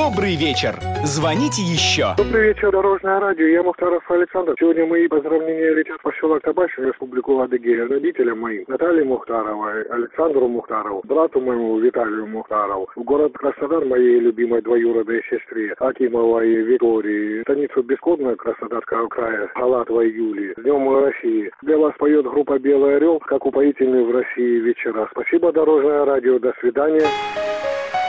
добрый вечер. Звоните еще. Добрый вечер, Дорожное радио. Я Мухтаров Александр. Сегодня мои поздравления летят в поселок Табашин, Республику Адыгея, родителям моим Наталье Мухтаровой, Александру Мухтарову, брату моему Виталию Мухтарову, в город Краснодар моей любимой двоюродной сестре Акимовой Виктории, станицу Бескодную Краснодарского края Халатовой Юлии. С Днем России. Для вас поет группа «Белый орел», как упоительные в России вечера. Спасибо, Дорожное радио. До свидания.